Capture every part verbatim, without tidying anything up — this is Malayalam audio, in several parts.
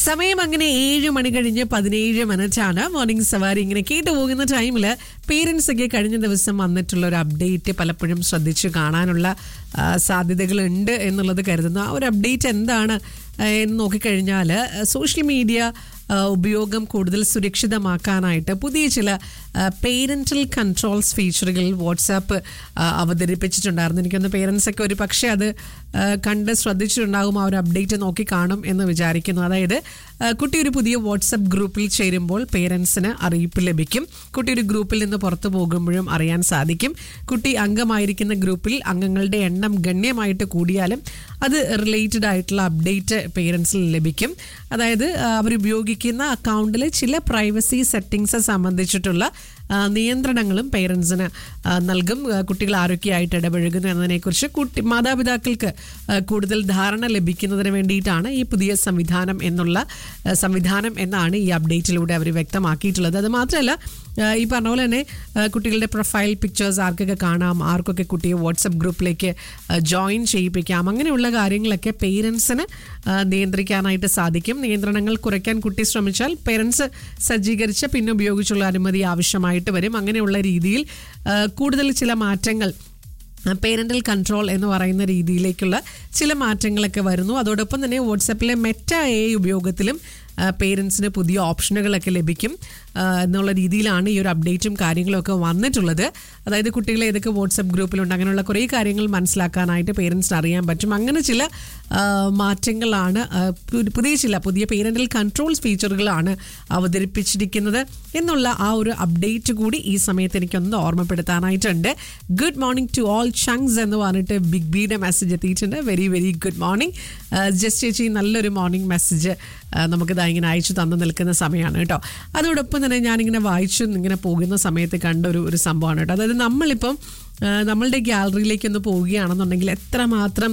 സമയം അങ്ങനെ ഏഴ് മണി കഴിഞ്ഞ് പതിനേഴ് മിനിറ്റാണ്. മോർണിംഗ് സവാരി ഇങ്ങനെ കേട്ടു പോകുന്ന ടൈമിൽ പേരൻസ് ഒക്കെ കഴിഞ്ഞ ദിവസം വന്നിട്ടുള്ള ഒരു അപ്ഡേറ്റ് പലപ്പോഴും ശ്രദ്ധിച്ചു കാണാനുള്ള സാധ്യതകളുണ്ട് എന്നുള്ളത് കരുതുന്നു. ആ ഒരു അപ്ഡേറ്റ് എന്താണ് എന്ന് നോക്കിക്കഴിഞ്ഞാൽ സോഷ്യൽ മീഡിയ ഉപയോഗം കൂടുതൽ സുരക്ഷിതമാക്കാനായിട്ട് പുതിയ ചില പേരന്റൽ കൺട്രോൾസ് ഫീച്ചറുകൾ വാട്സാപ്പ് അവതരിപ്പിച്ചിട്ടുണ്ടായിരുന്നു. എനിക്കൊന്ന് പേരൻസൊക്കെ ഒരു പക്ഷേ അത് കണ്ട് ശ്രദ്ധിച്ചിട്ടുണ്ടാകും, ആ ഒരു അപ്ഡേറ്റ് നോക്കി കാണും എന്ന് വിചാരിക്കുന്നു. അതായത് കുട്ടി ഒരു പുതിയ വാട്സപ്പ് ഗ്രൂപ്പിൽ ചേരുമ്പോൾ പേരൻസിന് അറിയിപ്പ് ലഭിക്കും. കുട്ടി ഒരു ഗ്രൂപ്പിൽ നിന്ന് പുറത്തു പോകുമ്പോഴും അറിയാൻ സാധിക്കും. കുട്ടി അംഗമായിരിക്കുന്ന ഗ്രൂപ്പിൽ അംഗങ്ങളുടെ എണ്ണം ഗണ്യമായിട്ട് കൂടിയാലും അത് റിലേറ്റഡ് ആയിട്ടുള്ള അപ്ഡേറ്റ് പേരൻസിൽ ലഭിക്കും. അതായത് അവരുപയോഗിക്കുന്ന അക്കൗണ്ടിലെ ചില പ്രൈവസി സെറ്റിങ്സ് സംബന്ധിച്ചിട്ടുള്ള നിയന്ത്രണങ്ങളും പേരൻസിന് നൽകും. കുട്ടികൾ ആരൊക്കെയായിട്ട് ഇടപഴകുന്നു എന്നതിനെക്കുറിച്ച് കുട്ടി മാതാപിതാക്കൾക്ക് കൂടുതൽ ധാരണ ലഭിക്കുന്നതിന് വേണ്ടിയിട്ടാണ് ഈ പുതിയ സംവിധാനം എന്നുള്ള സംവിധാനം എന്നാണ് ഈ അപ്ഡേറ്റിലൂടെ അവർ വ്യക്തമാക്കിയിട്ടുള്ളത്. അത് മാത്രമല്ല, ഈ പറഞ്ഞ പോലെ തന്നെ കുട്ടികളുടെ പ്രൊഫൈൽ പിക്ചേഴ്സ് ആർക്കൊക്കെ കാണാം, ആർക്കൊക്കെ കുട്ടിയെ വാട്സപ്പ് ഗ്രൂപ്പിലേക്ക് ജോയിൻ ചെയ്യിപ്പിക്കാം, അങ്ങനെയുള്ള കാര്യങ്ങളൊക്കെ പേരൻസിന് നിയന്ത്രിക്കാനായിട്ട് സാധിക്കും. നിയന്ത്രണങ്ങൾ കുറയ്ക്കാൻ കുട്ടി ശ്രമിച്ചാൽ പേരൻസ് സജ്ജീകരിച്ച പിന്നെ ഉപയോഗിച്ചുള്ള അനുമതി ആവശ്യമായിട്ട് വരും. അങ്ങനെയുള്ള രീതിയിൽ കൂടുതൽ ചില മാറ്റങ്ങൾ പേരന്റൽ കൺട്രോൾ എന്ന് പറയുന്ന രീതിയിലേക്കുള്ള ചില മാറ്റങ്ങളൊക്കെ വരുന്നു. അതോടൊപ്പം തന്നെ വാട്സാപ്പിലെ മെറ്റ എ ഐ ഉപയോഗത്തിലും പേരൻസിന് പുതിയ ഓപ്ഷനുകളൊക്കെ ലഭിക്കും എന്നുള്ള രീതിയിലാണ് ഈ ഒരു അപ്ഡേറ്റും കാര്യങ്ങളൊക്കെ വന്നിട്ടുള്ളത്. അതായത് കുട്ടികളെ ഏതൊക്കെ വാട്സപ്പ് ഗ്രൂപ്പിലുണ്ട്, അങ്ങനെയുള്ള കുറേ കാര്യങ്ങൾ മനസ്സിലാക്കാനായിട്ട് പേരൻസിന് അറിയാൻ പറ്റും. അങ്ങനെ ചില മാറ്റങ്ങളാണ്, പുതിയ ചില പുതിയ പേരന്റൽ കൺട്രോൾസ് ഫീച്ചറുകളാണ് അവതരിപ്പിച്ചിരിക്കുന്നത് എന്നുള്ള ആ ഒരു അപ്ഡേറ്റ് കൂടി ഈ സമയത്ത് എനിക്കൊന്ന് ഓർമ്മപ്പെടുത്താനായിട്ടുണ്ട്. ഗുഡ് മോർണിംഗ് ടു ഓൾ ചങ്സ് എന്ന് പറഞ്ഞിട്ട് ബിഗ് ബിയുടെ മെസ്സേജ് എത്തിയിട്ടുണ്ട്. Very very good morning just ചേച്ചി, നല്ലൊരു മോർണിംഗ് മെസ്സേജ് നമുക്കിത് ഇങ്ങനെ അയച്ചു തന്നു നിൽക്കുന്ന സമയമാണ് കേട്ടോ. അതോടൊപ്പം തന്നെ ഞാനിങ്ങനെ വായിച്ചു ഇങ്ങനെ പോകുന്ന സമയത്ത് കണ്ട ഒരു ഒരു സംഭവമാണ് കേട്ടോ. അതായത് നമ്മളിപ്പം നമ്മളുടെ ഗ്യാലറിയിലേക്കൊന്ന് പോവുകയാണെന്നുണ്ടെങ്കിൽ എത്രമാത്രം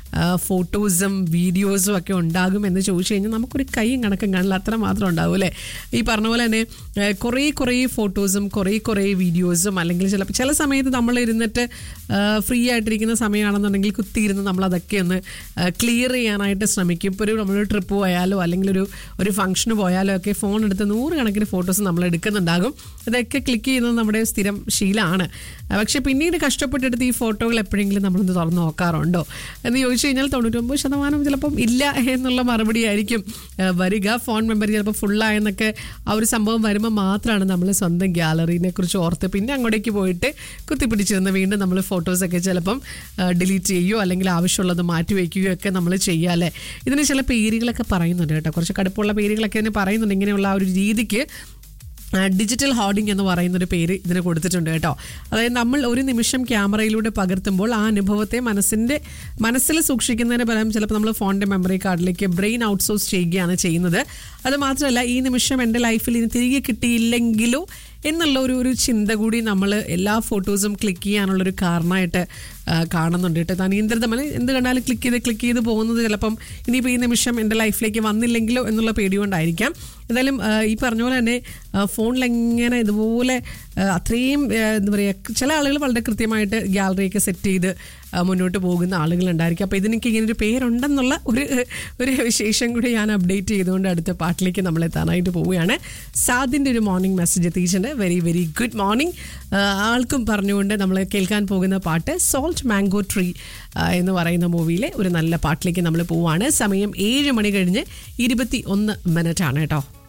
ഫോട്ടോസും വീഡിയോസും ഒക്കെ ഉണ്ടാകും എന്ന് ചോദിച്ചു കഴിഞ്ഞാൽ നമുക്കൊരു കൈയും കണക്കും കാണില്ല, അത്ര മാത്രം ഉണ്ടാവും അല്ലേ. ഈ പറഞ്ഞ പോലെ തന്നെ കുറേ കുറേ ഫോട്ടോസും കുറേ കുറേ വീഡിയോസും, അല്ലെങ്കിൽ ചില ചില സമയത്ത് നമ്മൾ ഇരുന്നിട്ട് ഫ്രീ ആയിട്ടിരിക്കുന്ന സമയമാണെന്നുണ്ടെങ്കിൽ കുത്തിയിരുന്ന് നമ്മളതൊക്കെ ഒന്ന് ക്ലിയർ ചെയ്യാനായിട്ട് ശ്രമിക്കും. ഇപ്പോൾ ഒരു നമ്മളൊരു ട്രിപ്പ് പോയാലോ അല്ലെങ്കിൽ ഒരു ഒരു ഫംഗ്ഷന് പോയാലോ ഒക്കെ ഫോൺ എടുത്ത് നൂറുകണക്കിന് ഫോട്ടോസ് നമ്മൾ എടുക്കുന്നുണ്ടാകും. ഇതൊക്കെ ക്ലിക്ക് ചെയ്യുന്നത് നമ്മുടെ സ്ഥിരം ശീലമാണ്. പക്ഷെ പിന്നീട് കഷ്ടപ്പെട്ടെടുത്ത് ഈ ഫോട്ടോകൾ എപ്പോഴെങ്കിലും നമ്മളൊന്ന് തുറന്ന് നോക്കാറുണ്ടോ എന്ന് ചോദിച്ചു കഴിഞ്ഞാൽ തൊണ്ണൂറ്റൊമ്പത് ശതമാനം ചിലപ്പം ഇല്ല എന്നുള്ള മറുപടി ആയിരിക്കും വരിക. ഫോൺ മെമ്മറി ചിലപ്പോൾ ഫുള്ളായെന്നൊക്കെ ആ ഒരു സംഭവം വരുമ്പോൾ മാത്രമാണ് നമ്മൾ സ്വന്തം ഗ്യാലറിനെ കുറിച്ച് ഓർത്ത് പിന്നെ അങ്ങോട്ടേക്ക് പോയിട്ട് കുത്തിപ്പിടിച്ചിരുന്ന് വീണ്ടും നമ്മൾ ഫോട്ടോസൊക്കെ ചിലപ്പം ഡിലീറ്റ് ചെയ്യുകയോ അല്ലെങ്കിൽ ആവശ്യമുള്ളത് മാറ്റി വയ്ക്കുകയോ ഒക്കെ നമ്മൾ ചെയ്യുക അല്ലേ. ഇതിന് ചില പേരുകളൊക്കെ പറയുന്നുണ്ട് കേട്ടോ, കുറച്ച് കടുപ്പമുള്ള പേരുകളൊക്കെ ഇതിന് പറയുന്നുണ്ട്. ഇങ്ങനെയുള്ള ആ ഒരു രീതിക്ക് ഡിജിറ്റൽ ഹോർഡിംഗ് എന്ന് പറയുന്നൊരു പേര് ഇതിന് കൊടുത്തിട്ടുണ്ട് കേട്ടോ. അതായത് നമ്മൾ ഒരു നിമിഷം ക്യാമറയിലൂടെ പകർത്തുമ്പോൾ ആ അനുഭവത്തെ മനസ്സിൻ്റെ മനസ്സിൽ സൂക്ഷിക്കുന്നതിന് പകരം ചിലപ്പോൾ നമ്മൾ ഫോണിൻ്റെ മെമ്മറി കാർഡിലേക്ക് ബ്രെയിൻ ഔട്ട്സോഴ്സ് ചെയ്യുകയാണ് ചെയ്യുന്നത്. അത് മാത്രമല്ല, ഈ നിമിഷം എൻ്റെ ലൈഫിൽ ഇനി തിരികെ കിട്ടിയില്ലെങ്കിലോ എന്നുള്ള ഒരു ഒരു ചിന്ത കൂടി നമ്മൾ എല്ലാ ഫോട്ടോസും ക്ലിക്ക് ചെയ്യാനുള്ളൊരു കാരണമായിട്ട് കാണുന്നുണ്ട് കേട്ടോ. അനിയന്ത്രിതമല്ല, എന്ത് കണ്ടാലും ക്ലിക്ക് ചെയ്ത് ക്ലിക്ക് ചെയ്ത് പോകുന്നത് ചിലപ്പം ഇനിയിപ്പോൾ ഈ നിമിഷം എൻ്റെ ലൈഫിലേക്ക് വന്നില്ലെങ്കിലോ എന്നുള്ള പേടി കൊണ്ടായിരിക്കാം. എന്തായാലും ഈ പറഞ്ഞ പോലെ തന്നെ ഫോണിലെങ്ങനെ ഇതുപോലെ അത്രയും എന്താ പറയുക, ചില ആളുകൾ വളരെ കൃത്യമായിട്ട് ഗ്യാലറിയൊക്കെ സെറ്റ് ചെയ്ത് മുന്നോട്ട് പോകുന്ന ആളുകളുണ്ടായിരിക്കും. അപ്പോൾ ഇതിനൊക്കെ ഇങ്ങനൊരു പേരുണ്ടെന്നുള്ള ഒരു ഒരു വിശേഷം കൂടി ഞാൻ അപ്ഡേറ്റ് ചെയ്തുകൊണ്ട് അടുത്ത പാട്ടിലേക്ക് നമ്മൾ എത്താനായിട്ട് പോവുകയാണ്. സാദിൻ്റെ ഒരു മോർണിംഗ് മെസ്സേജ് എത്തിയിട്ടുണ്ട്. വെരി വെരി ഗുഡ് മോർണിംഗ് ആൾക്കും പറഞ്ഞുകൊണ്ട് നമ്മൾ കേൾക്കാൻ പോകുന്ന പാട്ട് സോൾട്ട് മാംഗോ ട്രീ എന്ന് പറയുന്ന മൂവിയിലെ ഒരു നല്ല പാട്ടിലേക്ക് നമ്മൾ പോവുകയാണ്. സമയം ഏഴ് മണി കഴിഞ്ഞ് ഇരുപത്തി ഒന്ന് മിനിറ്റ് ആണ് കേട്ടോ.